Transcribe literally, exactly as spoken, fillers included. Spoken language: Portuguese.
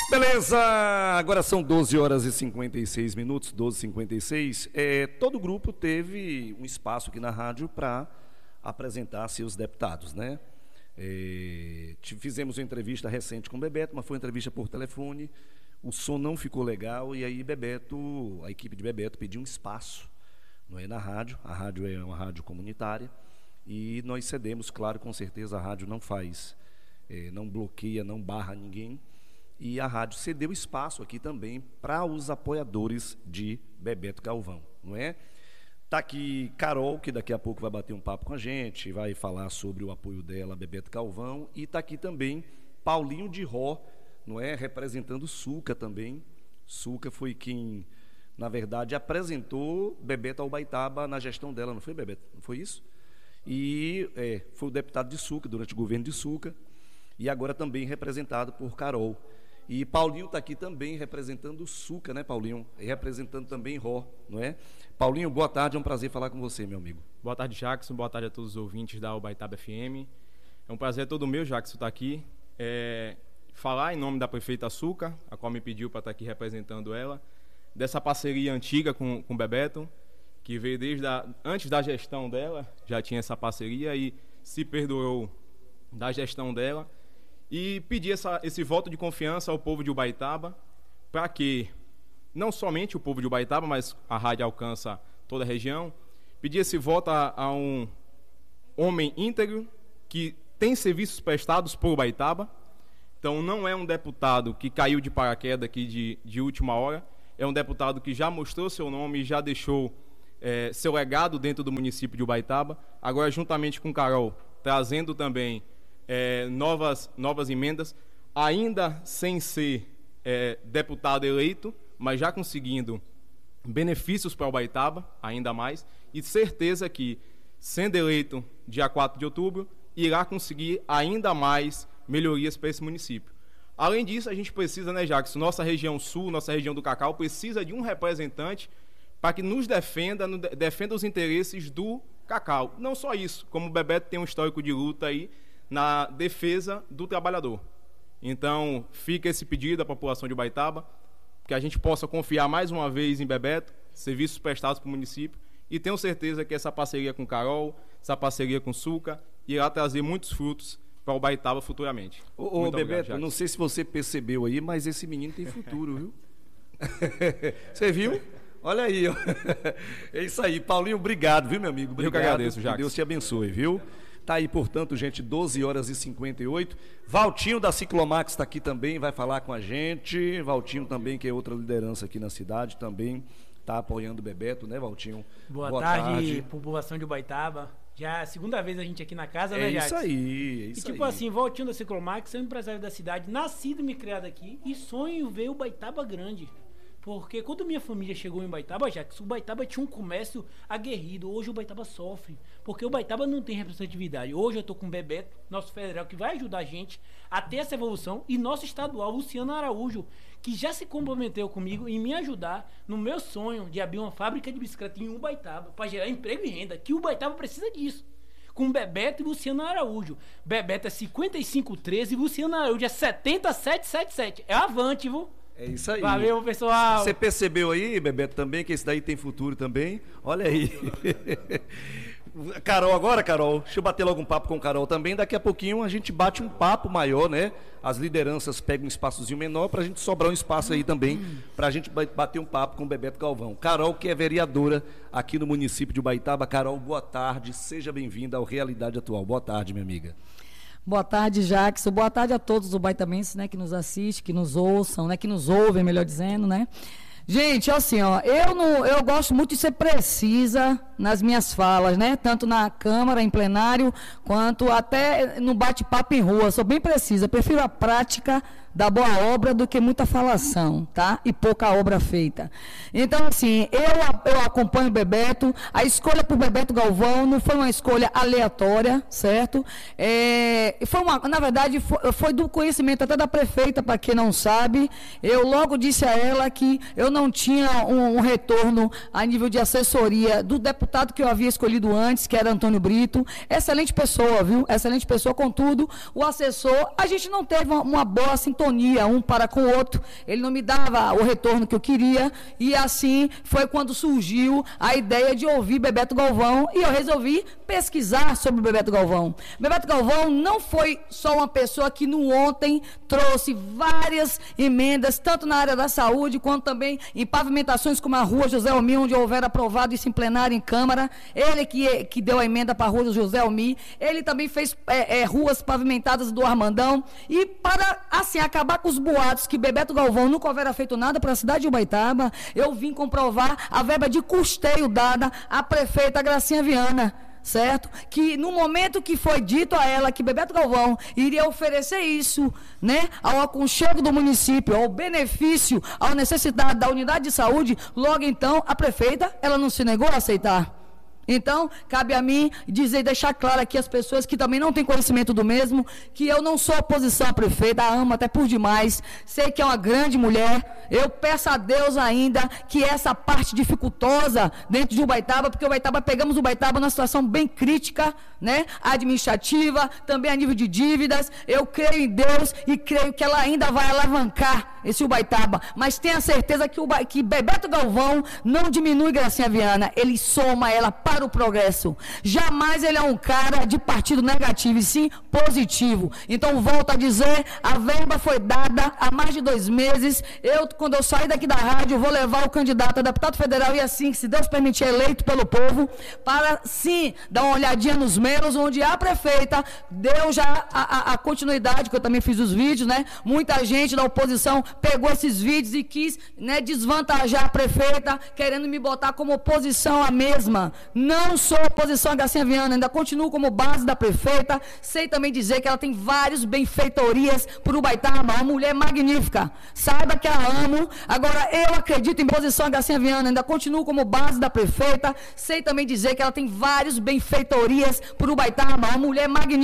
Beleza, agora são doze horas e cinquenta e seis minutos, doze e cinquenta e seis. É, todo grupo teve um espaço aqui na rádio para apresentar seus deputados, né? É, fizemos uma entrevista recente com o Bebeto, mas foi uma entrevista por telefone, o som não ficou legal e aí Bebeto, a equipe de Bebeto pediu um espaço, não é, na rádio, a rádio é uma rádio comunitária e nós cedemos, claro, com certeza a rádio não faz, é, não bloqueia, não barra ninguém. E a rádio cedeu espaço aqui também para os apoiadores de Bebeto Galvão, não é? Está aqui Carol, que daqui a pouco vai bater um papo com a gente, vai falar sobre o apoio dela a Bebeto Galvão, e está aqui também Paulinho de Ró, não é? Representando Suca também. Suca foi quem, na verdade, apresentou Bebeto ao Ubaitaba na gestão dela, não foi, Bebeto? Não foi isso? E é, foi o deputado de Suca durante o governo de Suca, e agora também representado por Carol. E Paulinho está aqui também representando o Suca, né, Paulinho? E representando também Ró, não é? Paulinho, boa tarde, é um prazer falar com você, meu amigo. Boa tarde, Jackson, boa tarde a todos os ouvintes da Ubaitaba F M. É um prazer todo meu, Jackson, estar aqui. É, falar em nome da prefeita Suca, a qual me pediu para estar aqui representando ela, dessa parceria antiga com, com o Bebeto, que veio desde a, antes da gestão dela, já tinha essa parceria e se perdoou da gestão dela. E pedir essa, esse voto de confiança ao povo de Ubaitaba, para que não somente o povo de Ubaitaba, mas a rádio alcança toda a região, pedir esse voto a, a um homem íntegro, que tem serviços prestados por Ubaitaba, então não é um deputado que caiu de paraquedas aqui de, de última hora, é um deputado que já mostrou seu nome e já deixou é, seu legado dentro do município de Ubaitaba, agora juntamente com Carol, trazendo também É, novas, novas emendas, ainda sem ser é, deputado eleito, mas já conseguindo benefícios para o Ubaitaba, ainda mais, e certeza que, sendo eleito dia quatro de outubro, irá conseguir ainda mais melhorias para esse município. Além disso, a gente precisa, né, Jackson, nossa região sul, nossa região do Cacau, precisa de um representante para que nos defenda, no, defenda os interesses do Cacau. Não só isso, como o Bebeto tem um histórico de luta aí, na defesa do trabalhador. Então, fica esse pedido à população de Ubaitaba, que a gente possa confiar mais uma vez em Bebeto, serviços prestados para o município, e tenho certeza que essa parceria com Carol, essa parceria com Suca, irá trazer muitos frutos para Ubaitaba futuramente. Ô, ô Bebeto, obrigado, não sei se você percebeu aí, mas esse menino tem futuro, viu? Você viu? Olha aí, ó. É isso aí. Paulinho, obrigado, viu, meu amigo? Obrigado. Eu que agradeço, Jacques. Que Deus te abençoe, viu? Tá aí, portanto, gente, doze horas e cinquenta e oito. Valtinho da Ciclomax está aqui também, vai falar com a gente. Valtinho também, que é outra liderança aqui na cidade, também está apoiando o Bebeto, né, Valtinho? Boa, Boa tarde, tarde, população de Ubaitaba. Já é a segunda vez a gente aqui na casa, é né, Jackson? É isso aí, é isso E tipo aí. assim, Valtinho da Ciclomax, sou empresário da cidade, nascido e me criado aqui, e sonho ver Ubaitaba grande. Porque quando minha família chegou em Ubaitaba, Jackson, Ubaitaba tinha um comércio aguerrido. Hoje o Ubaitaba sofre, porque o Ubaitaba não tem representatividade. Hoje eu estou com o Bebeto, nosso federal, que vai ajudar a gente a ter essa evolução, e nosso estadual, Luciano Araújo, que já se comprometeu comigo em me ajudar no meu sonho de abrir uma fábrica de bicicleta em Ubaitaba, para gerar emprego e renda, que o Ubaitaba precisa disso. Com Bebeto e Luciano Araújo. Bebeto é cinquenta e cinco treze e Luciano Araújo é setenta sete setenta e sete. É avante, viu? É isso aí. Valeu, pessoal. Você percebeu aí, Bebeto, também, que esse daí tem futuro também? Olha aí. Carol agora, Carol, deixa eu bater logo um papo com Carol também. Daqui a pouquinho a gente bate um papo maior, né? As lideranças pegam um espaçozinho menor pra gente sobrar um espaço aí também, pra gente bater um papo com o Bebeto Galvão. Carol, que é vereadora aqui no município de Ubaitaba. Carol, boa tarde, seja bem-vinda ao Realidade Atual. Boa tarde, minha amiga. Boa tarde, Jackson. Boa tarde a todos os ubaitamenses, né, que nos assistem, que nos ouçam, né, que nos ouvem, melhor dizendo, né. Gente, assim, ó, eu, não, eu gosto muito de ser precisa nas minhas falas, né, tanto na Câmara, em plenário, quanto até no bate-papo em rua. Sou bem precisa, prefiro a prática da boa obra do que muita falação, tá? E pouca obra feita. Então, assim, eu, eu acompanho o Bebeto, a escolha por Bebeto Galvão não foi uma escolha aleatória, certo? É, foi uma, na verdade, foi, foi do conhecimento até da prefeita, para quem não sabe. Eu logo disse a ela que eu não tinha um, um retorno a nível de assessoria do deputado deputado que eu havia escolhido antes, que era Antônio Brito, excelente pessoa, viu? Excelente pessoa, contudo, o assessor, a gente não teve uma, uma boa sintonia um para com o outro, ele não me dava o retorno que eu queria, e assim foi quando surgiu a ideia de ouvir Bebeto Galvão, e eu resolvi pesquisar sobre o Bebeto Galvão. Bebeto Galvão não foi só uma pessoa que no ontem trouxe várias emendas, tanto na área da saúde, quanto também em pavimentações como a Rua José Almi, onde houver aprovado isso em plenário em Câmara, ele que, que deu a emenda para a Rua José Almi, ele também fez é, é, ruas pavimentadas do Armandão, e para, assim, acabar com os boatos que Bebeto Galvão nunca houvera feito nada para a cidade de Ubaitaba, eu vim comprovar a verba de custeio dada à prefeita Gracinha Viana, certo? Que no momento que foi dito a ela que Bebeto Galvão iria oferecer isso, né, ao aconchego do município, ao benefício, à necessidade da unidade de saúde, logo então a prefeita, ela não se negou a aceitar. Então, cabe a mim dizer, deixar claro aqui as pessoas que também não têm conhecimento do mesmo, que eu não sou oposição à prefeita, a amo até por demais, sei que é uma grande mulher, eu peço a Deus ainda que essa parte dificultosa dentro de Ubaitaba, porque Ubaitaba, pegamos Ubaitaba numa situação bem crítica, né, administrativa, também a nível de dívidas, eu creio em Deus e creio que ela ainda vai alavancar esse Ubaitaba, mas tenha certeza que, o, que Bebeto Galvão não diminui Gracinha Viana, ele soma ela para o progresso. Jamais ele é um cara de partido negativo, e sim positivo. Então, volto a dizer, a verba foi dada há mais de dois meses. Eu, quando eu sair daqui da rádio, vou levar o candidato a deputado federal e assim, se Deus permitir, eleito pelo povo, para sim dar uma olhadinha nos meios, onde a prefeita deu já a, a, a continuidade, que eu também fiz os vídeos, né? Muita gente da oposição pegou esses vídeos e quis, né, desvantajar a prefeita, querendo me botar como oposição à mesma. Não sou oposição a Gracinha Viana, ainda continuo como base da prefeita, sei também dizer que ela tem várias benfeitorias por Ubaitaba, uma mulher magnífica, saiba que a amo. Agora, eu acredito em posição a Gracinha Viana, ainda continuo como base da prefeita, sei também dizer que ela tem várias benfeitorias por Ubaitaba, uma mulher magnífica.